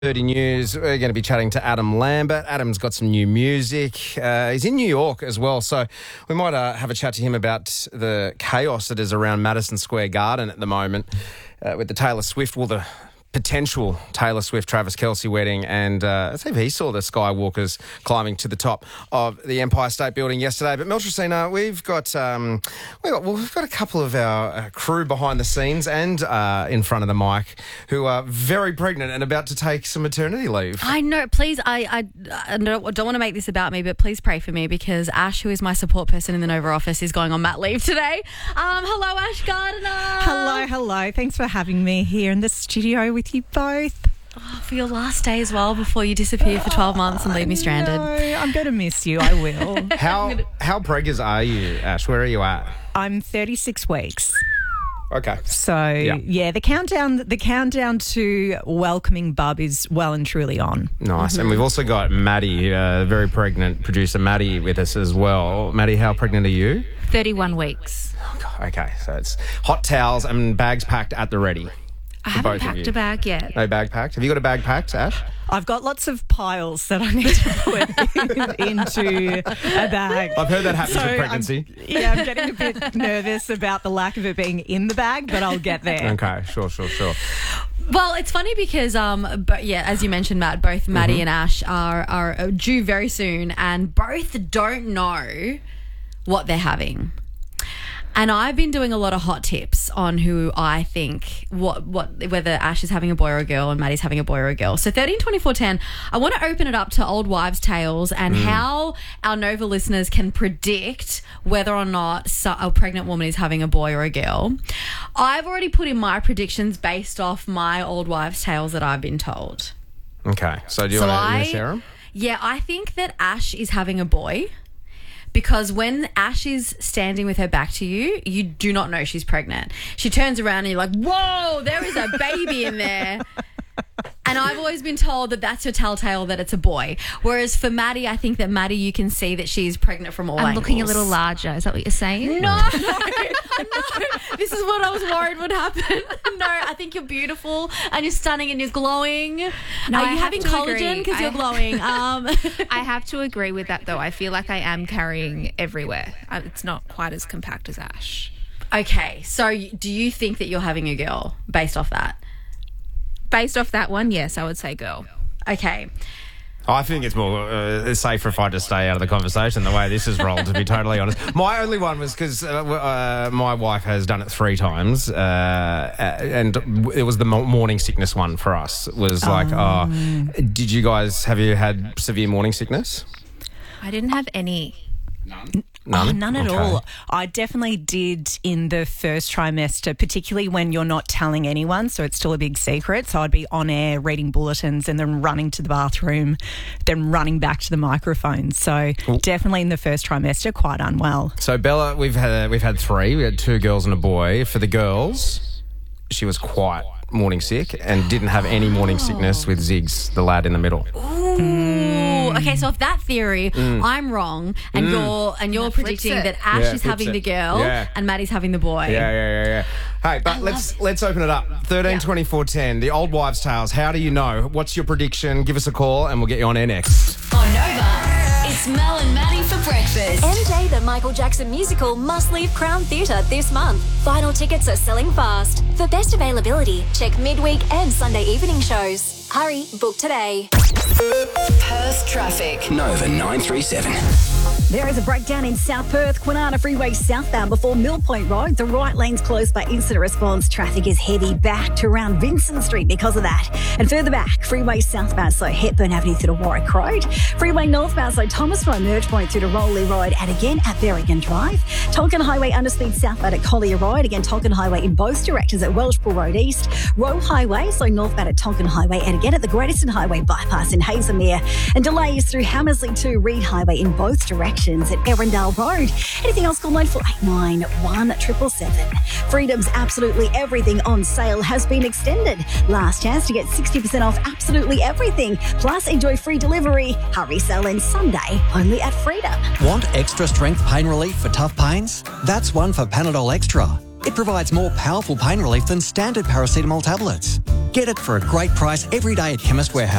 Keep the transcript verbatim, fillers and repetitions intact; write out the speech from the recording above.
thirty News, we're going to be chatting to Adam Lambert. Adam's got some new music. Uh, he's in New York as well, so we might uh, have a chat to him about the chaos that is around Madison Square Garden at the moment uh, with the Taylor Swift, well, the potential Taylor Swift-Travis Kelce wedding, and uh, let's see if he saw the Skywalkers climbing to the top of the Empire State Building yesterday. But Mel Tracina, we've got um, we've got well, we've got a couple of our uh, crew behind the scenes and uh, in front of the mic who are very pregnant and about to take some maternity leave. I know. Please, I I, I don't, don't want to make this about me, but please pray for me because Ash, who is my support person in the Nova office, is going on mat leave today. Um, hello, Ash Gardner. Hello, hello. Thanks for having me here in the studio with you both. Oh, for your last day as well before you disappear for twelve months and leave me stranded. No, I'm going to miss you. I will. How how preggers are you, Ash? Where are you at? I'm thirty-six weeks. Okay. So, yeah. yeah, the countdown the countdown to welcoming Bub is well and truly on. Nice. Mm-hmm. And we've also got Maddie, uh, very pregnant producer Maddie with us as well. Maddie, how pregnant are you? thirty-one weeks. Oh, God. Okay, so it's hot towels and bags packed at the ready. I haven't packed a bag yet. No bag packed? Have you got a bag packed, Ash? I've got lots of piles that I need to put in, into a bag. I've heard that happens so with pregnancy. I'm, yeah, I'm getting a bit nervous about the lack of it being in the bag, but I'll get there. Okay, sure, sure, sure. Well, it's funny because, um, but yeah, as you mentioned, Matt, both Maddie mm-hmm. and Ash are, are due very soon, and both don't know what they're having. And I've been doing a lot of hot tips on who I think, what, what, whether Ash is having a boy or a girl and Maddie's having a boy or a girl. So thirteen twenty-four ten, I want to open it up to old wives' tales and mm. how our Nova listeners can predict whether or not a pregnant woman is having a boy or a girl. I've already put in my predictions based off my old wives' tales that I've been told. Okay. So do you so want to share them? Yeah, I think that Ash is having a boy. Because when Ash is standing with her back to you, you do not know she's pregnant. She turns around and you're like, whoa, there is a baby in there. And I've always been told that that's your telltale that it's a boy. Whereas for Maddie, I think that Maddie, you can see that she's pregnant from all I'm angles. looking a little larger. Is that what you're saying? No, no, no. This is what I was worried would happen. No, I think you're beautiful and you're stunning and you're glowing. No, Are I you having collagen because you're I, glowing? Um. I have to agree with that, though. I feel like I am carrying everywhere. It's not quite as compact as Ash. Okay, so do you think that you're having a girl based off that? Based off that one, yes, I would say girl. Okay. I think it's more uh, safer if I just stay out of the conversation the way this is rolled, to be totally honest. My only one was because uh, uh, my wife has done it three times, uh, and it was the morning sickness one for us. It was like, oh, oh did you guys, have you had severe morning sickness? I didn't have any. None? None, oh, none at okay. all. I definitely did in the first trimester, particularly when you're not telling anyone, so it's still a big secret. So I'd be on air reading bulletins and then running to the bathroom, then running back to the microphone. So Ooh. definitely in the first trimester, quite unwell. So Bella, we've had we've had three. We had two girls and a boy. For the girls, she was quite morning sick and didn't have any morning sickness with Ziggs, the lad in the middle. Ooh. Mm. Okay, so if that theory, mm. I'm wrong, and mm. you're and you're that predicting that Ash yeah, is having it. the girl yeah. and Maddie's having the boy. Yeah, yeah, yeah, yeah. Hey, but I let's let's open it up. thirteen twenty-four ten, the old wives' tales. How do you know? What's your prediction? Give us a call and we'll get you on air next. On Nova, it's Mel and Maddie for breakfast. M J the Michael Jackson musical must leave Crown Theatre this month. Final tickets are selling fast. For best availability, check midweek and Sunday evening shows. Hurry, book today. Perth traffic. Nova nine three seven. There is a breakdown in South Perth, Kwinana Freeway southbound before Mill Point Road. The right lane's closed by incident response. Traffic is heavy back to around Vincent Street because of that. And further back, freeway southbound, so Hepburn Avenue through to Warwick Road. Freeway northbound, so Thomas Road, Merge Point through to Rowley Road. And again at Berrigan Drive. Tolkien Highway underspeed southbound at Collier Road. Again, Tolkien Highway in both directions at Welshpool Road East. Roe Highway, so northbound at Tolkien Highway. And again at the Great Eastern Highway bypass in Hazelmere. And delays through Hammersley to Reed Highway in both directions at Erindale Road. Anything else, call nine four eight nine, one seven seven seven. Freedom's Absolutely Everything on sale has been extended. Last chance to get sixty percent off absolutely everything. Plus, enjoy free delivery. Hurry sale ends Sunday only at Freedom. Want extra strength pain relief for tough pains? That's one for Panadol Extra. It provides more powerful pain relief than standard paracetamol tablets. Get it for a great price every day at Chemist Warehouse.